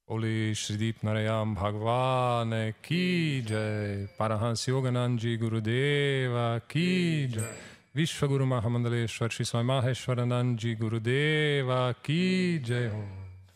Oli Shridip Narayam Bhagwan ki jai, Parahans Yogananji Gurudeva ki jai, Vishwaguru Mahamandaleshwar Shri Swami Maheshwarananji Gurudeva ki jai.